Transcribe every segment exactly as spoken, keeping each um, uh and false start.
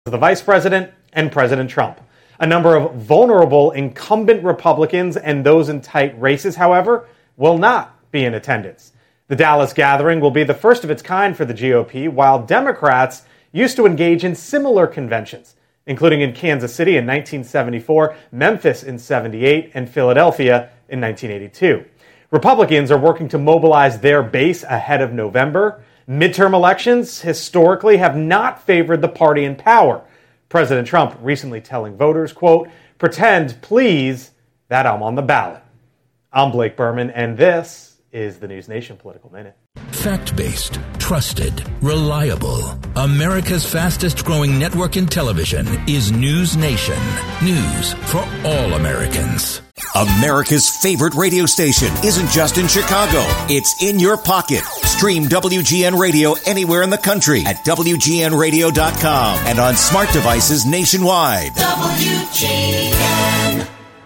the vice president and President Trump. A number of vulnerable incumbent Republicans and those in tight races, however, will not be in attendance. The Dallas gathering will be the first of its kind for the G O P, while Democrats used to engage in similar conventions, including in Kansas City in nineteen seventy-four, Memphis in seventy-eight, and Philadelphia in nineteen eighty-two. Republicans are working to mobilize their base ahead of November. Midterm elections historically have not favored the party in power. President Trump recently telling voters, quote, "Pretend, please, that I'm on the ballot." I'm Blake Berman, and this is the News Nation Political Minute. Fact-based, trusted, reliable. America's fastest-growing network in television is News Nation. News for all Americans. America's favorite radio station isn't just in Chicago. It's in your pocket. Stream W G N Radio anywhere in the country at W G N radio dot com and on smart devices nationwide. W G N.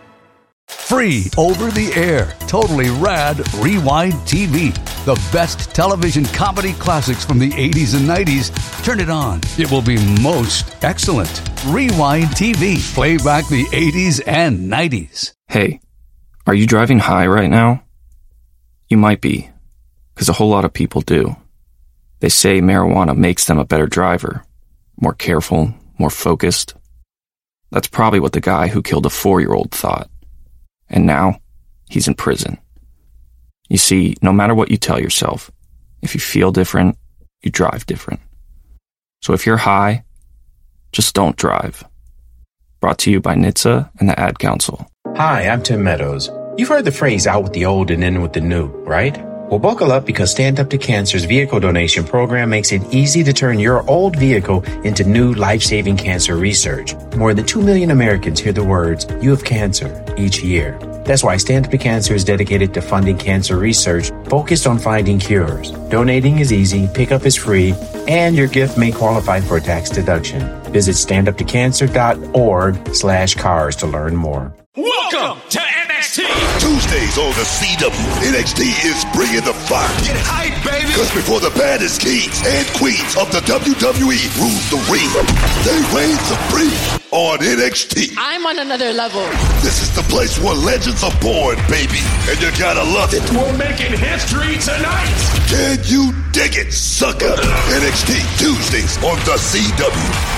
Free over the air, totally rad Rewind T V. The best television comedy classics from the eighties and nineties. Turn it on. It will be most excellent. Rewind T V. Play back the eighties and nineties. Hey, are you driving high right now? You might be, because a whole lot of people do. They say marijuana makes them a better driver, more careful, more focused. That's probably what the guy who killed a four-year-old thought. And now, he's in prison. You see, no matter what you tell yourself, if you feel different, you drive different. So if you're high, just don't drive. Brought to you by N H T S A and the Ad Council. Hi, I'm Tim Meadows. You've heard the phrase out with the old and in with the new, right? Well, buckle up because Stand Up to Cancer's vehicle donation program makes it easy to turn your old vehicle into new life-saving cancer research. More than two million Americans hear the words, "You have cancer," each year. That's why Stand Up to Cancer is dedicated to funding cancer research focused on finding cures. Donating is easy, pickup is free, and your gift may qualify for a tax deduction. Visit stand up to cancer dot org slash cars to learn more. Welcome to N X T! Tuesdays on the C W, N X T is bringing the fire. Get hype, baby! Because before the baddest kings and queens of the W W E rules the ring, they reign supreme on N X T. I'm on another level. This is the place where legends are born, baby, and you gotta love it. We're making history tonight! Can you dig it, sucker? N X T, Tuesdays on the C W.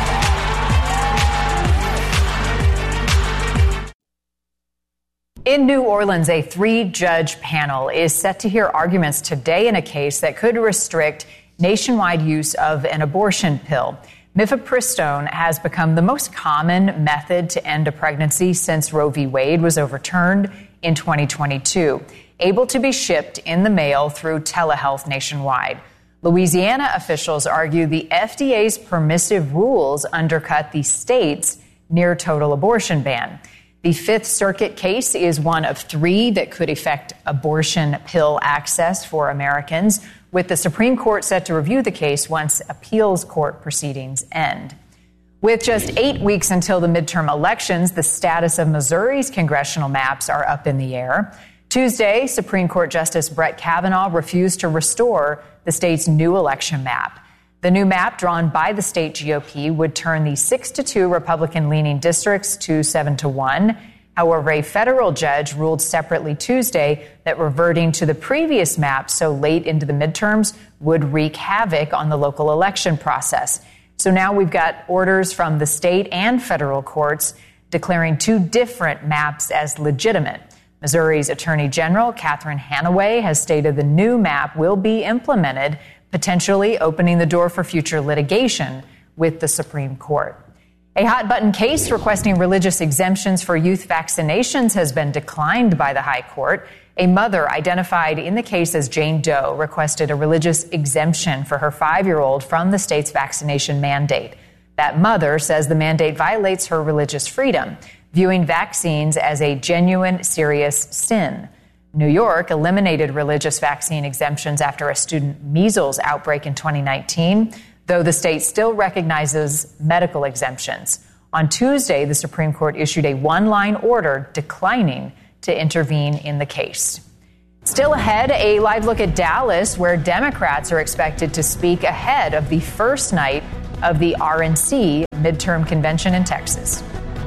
In New Orleans, a three-judge panel is set to hear arguments today in a case that could restrict nationwide use of an abortion pill. Mifepristone has become the most common method to end a pregnancy since Roe v. Wade was overturned in twenty twenty-two, able to be shipped in the mail through telehealth nationwide. Louisiana officials argue the F D A's permissive rules undercut the state's near-total abortion ban. The Fifth Circuit case is one of three that could affect abortion pill access for Americans, with the Supreme Court set to review the case once appeals court proceedings end. With just eight weeks until the midterm elections, the status of Missouri's congressional maps are up in the air. Tuesday, Supreme Court Justice Brett Kavanaugh refused to restore the state's new election map. The new map drawn by the state G O P would turn the six to two Republican-leaning districts to seven to one. However, a federal judge ruled separately Tuesday that reverting to the previous map so late into the midterms would wreak havoc on the local election process. So now we've got orders from the state and federal courts declaring two different maps as legitimate. Missouri's Attorney General Catherine Hanaway has stated the new map will be implemented, potentially opening the door for future litigation with the Supreme Court. A hot-button case requesting religious exemptions for youth vaccinations has been declined by the High Court. A mother identified in the case as Jane Doe requested a religious exemption for her five-year-old from the state's vaccination mandate. That mother says the mandate violates her religious freedom, viewing vaccines as a genuine, serious sin. New York eliminated religious vaccine exemptions after a student measles outbreak in twenty nineteen, though the state still recognizes medical exemptions. On Tuesday, the Supreme Court issued a one-line order declining to intervene in the case. Still ahead, a live look at Dallas, where Democrats are expected to speak ahead of the first night of the R N C midterm convention in Texas.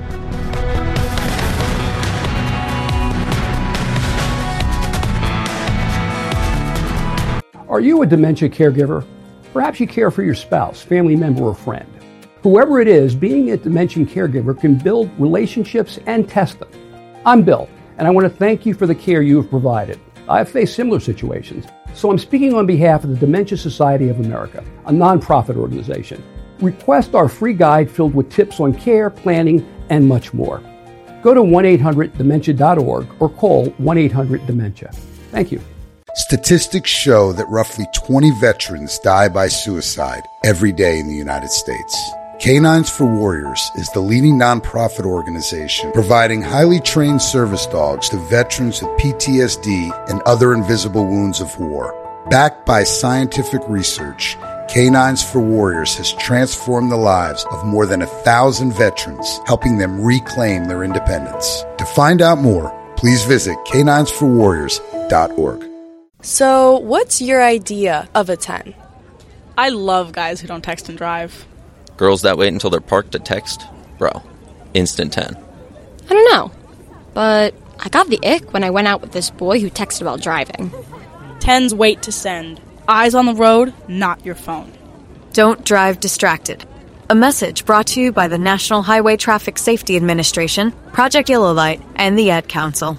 Are you a dementia caregiver? Perhaps you care for your spouse, family member, or friend. Whoever it is, being a dementia caregiver can build relationships and test them. I'm Bill, and I want to thank you for the care you have provided. I've faced similar situations, so I'm speaking on behalf of the Dementia Society of America, a nonprofit organization. Request our free guide filled with tips on care, planning, and much more. Go to one eight hundred dementia dot org or call one eight hundred dementia. Thank you. Statistics show that roughly twenty veterans die by suicide every day in the United States. Canines for Warriors is the leading nonprofit organization providing highly trained service dogs to veterans with P T S D and other invisible wounds of war. Backed by scientific research, Canines for Warriors has transformed the lives of more than a thousand veterans, helping them reclaim their independence. To find out more, please visit canines for warriors dot org. So, what's your idea of a ten? I love guys who don't text and drive. Girls that wait until they're parked to text? Bro, instant ten. I don't know, but I got the ick when I went out with this boy who texted while driving. Tens wait to send. Eyes on the road, not your phone. Don't drive distracted. A message brought to you by the National Highway Traffic Safety Administration, Project Yellow Light, and the Ad Council.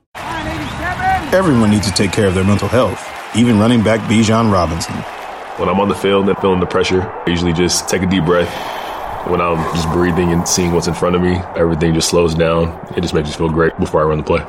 Everyone needs to take care of their mental health, even running back Bijan Robinson. When I'm on the field and feeling the pressure, I usually just take a deep breath. When I'm just breathing and seeing what's in front of me, everything just slows down. It just makes me feel great before I run the play.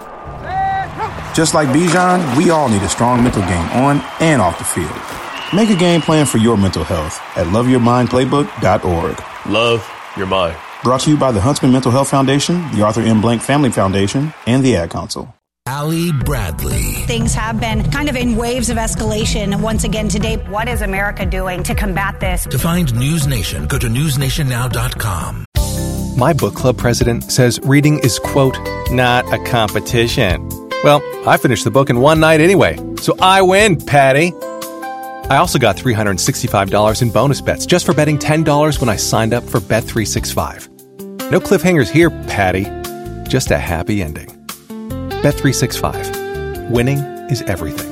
Just like Bijan, we all need a strong mental game on and off the field. Make a game plan for your mental health at love your mind playbook dot org. Love your mind. Brought to you by the Huntsman Mental Health Foundation, the Arthur M. Blank Family Foundation, and the Ad Council. Allie Bradley. Things have been kind of in waves of escalation once again today. What is America doing to combat this? To find News Nation, go to news nation now dot com. My book club president says reading is, quote, not a competition. Well, I finished the book in one night anyway, so I win, Patty. I also got three hundred sixty-five dollars in bonus bets just for betting ten dollars when I signed up for Bet three sixty-five. No cliffhangers here, Patty. Just a happy ending. Bet three sixty-five. Winning is everything.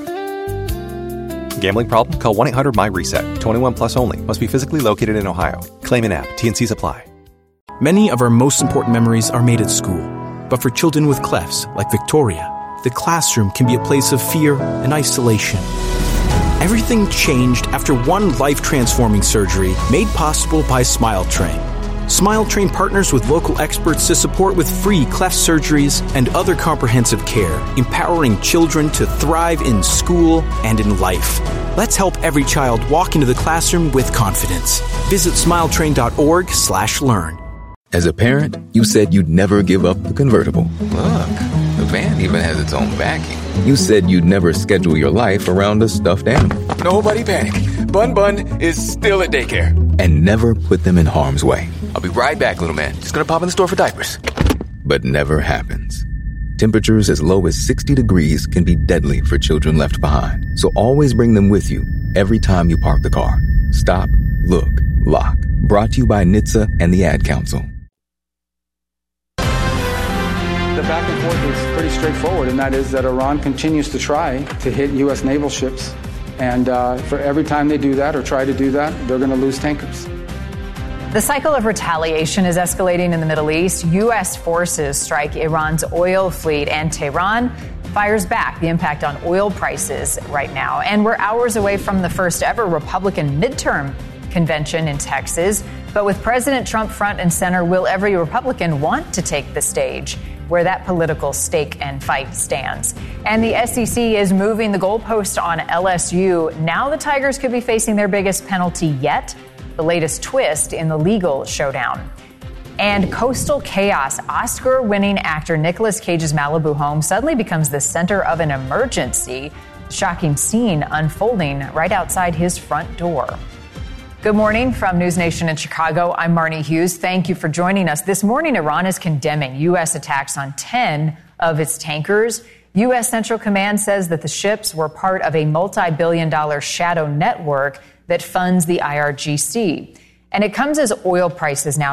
Gambling problem? Call one eight hundred my reset. twenty-one plus only. Must be physically located in Ohio. Claim an app. T and Cs apply. Many of our most important memories are made at school. But for children with clefs, like Victoria, the classroom can be a place of fear and isolation. Everything changed after one life-transforming surgery made possible by SmileTrain. SmileTrain partners with local experts to support with free cleft surgeries and other comprehensive care, empowering children to thrive in school and in life. Let's help every child walk into the classroom with confidence. Visit smiletrain dot org slash learn. As a parent, you said you'd never give up the convertible. Look, the van even has its own backing. You said you'd never schedule your life around a stuffed animal. Nobody panic. Bun Bun is still at daycare. And never put them in harm's way. I'll be right back, little man. Just gonna pop in the store for diapers. But never happens. Temperatures as low as sixty degrees can be deadly for children left behind. So always bring them with you every time you park the car. Stop, look, lock. Brought to you by N H T S A and the Ad Council. The back and forth is pretty straightforward, and that is that Iran continues to try to hit U S naval ships. And uh, for every time they do that or try to do that, they're going to lose tankers. The cycle of retaliation is escalating in the Middle East. U S forces strike Iran's oil fleet, and Tehran fires back. The impact on oil prices right now. And we're hours away from the first ever Republican midterm convention in Texas. But with President Trump front and center, will every Republican want to take the stage where that political stake and fight stands? And the S E C is moving the goalpost on L S U. Now the Tigers could be facing their biggest penalty yet, the latest twist in the legal showdown. And coastal chaos. Oscar-winning actor Nicolas Cage's Malibu home suddenly becomes the center of an emergency. Shocking scene unfolding right outside his front door. Good morning from News Nation in Chicago. I'm Marnie Hughes. Thank you for joining us. This morning, Iran is condemning U S attacks on ten of its tankers. U S Central Command says that the ships were part of a multi-billion dollar shadow network that funds the I R G C. And it comes as oil prices now